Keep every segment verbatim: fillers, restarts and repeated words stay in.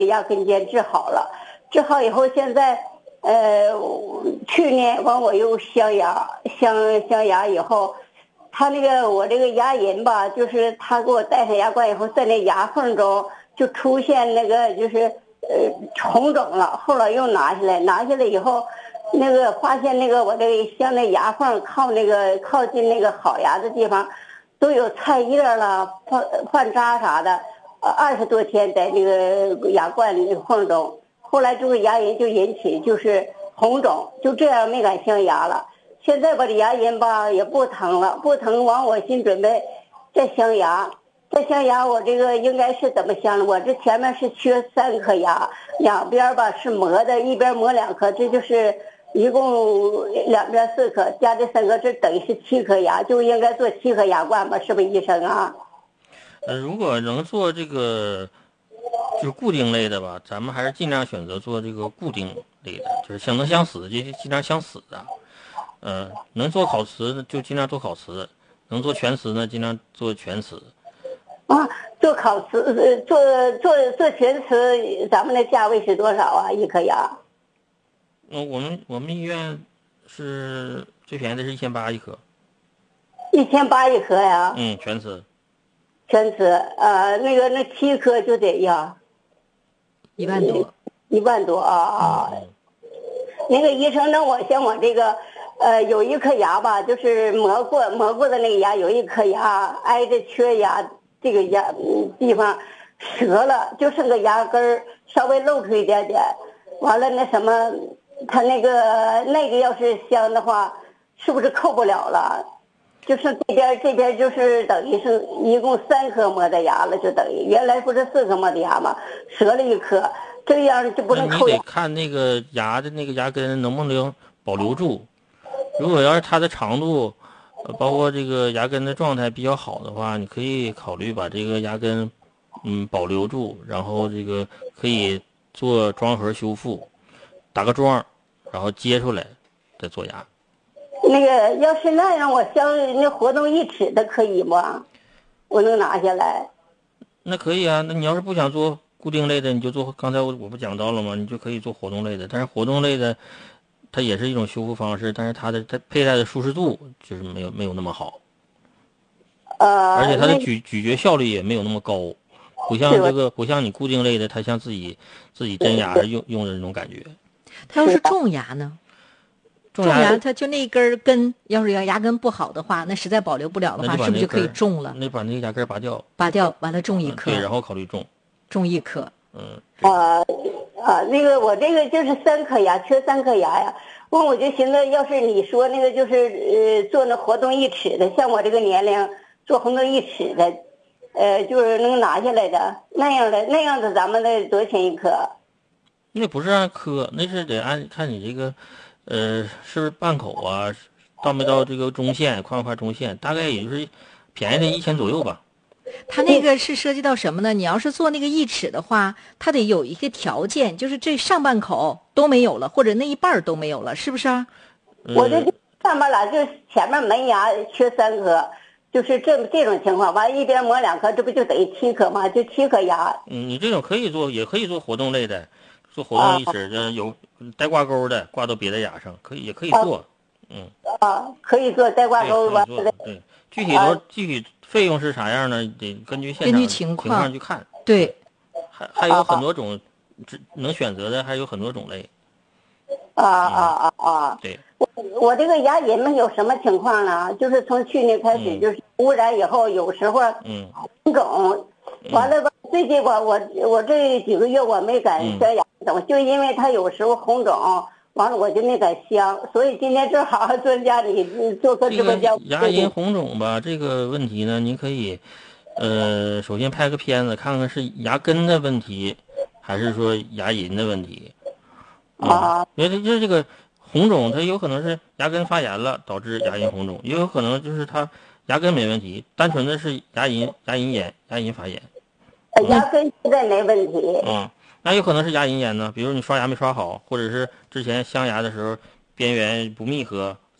牙根尖治好了，治好以后现在呃去年完我又镶牙，镶镶牙以后，他那个我这个牙龈吧，就是他给我戴上牙冠以后，在那牙缝中就出现那个就是呃红肿了，后来又拿下来，拿下来以后，那个发现那个我这个像那牙缝靠那个靠近那个好牙的地方，都有菜叶了、饭饭渣啥的，呃二十多天在那个牙冠那个缝中，后来这个牙龈就引起就是红肿，就这样没敢镶牙了。现在我的牙龈吧也不疼了，不疼完我心准备再镶牙，再镶牙我这个应该是怎么镶的？我这前面是缺三颗牙，两边吧是磨的，一边磨两颗，这就是一共两边四颗，加这三颗，这等于是七颗牙，就应该做七颗牙冠吧？是不是医生啊？ 呃，如果能做这个就是固定类的吧，咱们还是尽量选择做这个固定类的，就是相能相死就尽量相死的。嗯、呃，能做烤瓷就尽量做烤瓷，能做全瓷呢尽量做全瓷。 啊，做烤瓷，呃做做做全瓷，咱们的价位是多少啊？一颗牙？ 嗯，我们我们医院是最便宜的是一千八一颗。 一千八一颗呀？ 嗯，全瓷。 全瓷，呃，那个那七颗就得要一万多， 一万多啊！ 嗯、 那个医生，那我像我这个，呃，有一颗牙吧，就是磨过磨过的那个牙，有一颗牙挨着缺牙这个牙地方折了，就剩个牙根儿稍微露出一点点。完了那什么，他那个那个要是镶的话，是不是扣不了了？就是这边这边就是等于是一共三颗磨的牙了，就等于原来不是四颗磨的牙吗？折了一颗，这样就不能扣牙。 你得看那个牙的那个牙根能不能保留住。如果要是它的长度，呃，包括这个牙根的状态比较好的话，你可以考虑把这个牙根，嗯，保留住，然后这个可以做装盒修复，打个桩，然后接出来再做牙。 那个要是那样，我镶那活动一尺的可以吗？我能拿下来？ 那可以啊，那你要是不想做固定类的，你就做刚才我我不讲到了吗？你就可以做活动类的，但是活动类的它也是一种修复方式，但是它的它佩戴的舒适度就是没有没有那么好， 呃， 而且它的咀咀嚼效率也没有那么高，不像这个不像你固定类的，它像自己自己真牙用用的那种感觉。 它要是种牙呢？种牙它就那根根，要是牙根不好的话，那实在保留不了的话，是不是就可以种了？ 那把那个牙根拔掉， 拔掉完了种一颗， 对，然后考虑种， 种一颗。 嗯， 啊啊，那个我这个就是三颗牙，缺三颗牙呀。问我就寻思，要是你说那个就是呃做那活动一尺的，像我这个年龄做活动一尺的，呃就是能拿下来的那样的那样的，咱们的多少钱一颗？ 那不是按颗，那是得按看你这个。呃，是不是半口啊？到没到这个中线，快不快中线？大概也就是便宜的一千左右吧。 它那个是涉及到什么呢？你要是做那个一尺的话，它得有一个条件，就是这上半口都没有了，或者那一半都没有了，是不是啊？ 嗯、 我这上半拉就是前面门牙缺三颗，就是这这种情况。完一边磨两颗，这不就等于七颗吗？就七颗牙。 嗯，你这种可以做，也可以做活动类的，做活动一尺的，有带挂钩的，挂到别的牙上，可以也可以做。嗯啊，可以做带挂钩吧？ 对，对，具体多具体费用是啥样呢？得根据现场根据情况去看。 对， 还还有很多种，能选择的还有很多种类。 啊啊啊啊！ 对， 我我这个牙龈有什么情况呢？就是从去年开始，就是污染以后，有时候嗯红肿，完了吧？最近吧，我我这几个月我没敢镶牙，怎么？就因为它有时候红肿。完了我就没敢镶，所以今天正好专家你做客直播间。 牙龈红肿吧，这个问题呢，您可以，呃，首先拍个片子，看看是牙根的问题，还是说牙龈的问题。 啊， 因为就是这个红肿，它有可能是牙根发炎了导致牙龈红肿，也有可能就是它牙根没问题，单纯的是牙龈牙龈炎、牙龈发炎。 牙根现在没问题。 嗯。那有可能是牙龈炎呢，比如你刷牙没刷好，或者是之前镶牙的时候边缘不密合，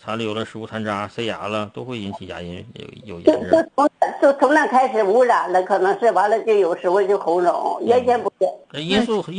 残留了食物残渣、塞牙了，都会引起牙龈有有炎就症。 从就从那开始污染了，可能是完了就有时候就红肿，原先不是。 因素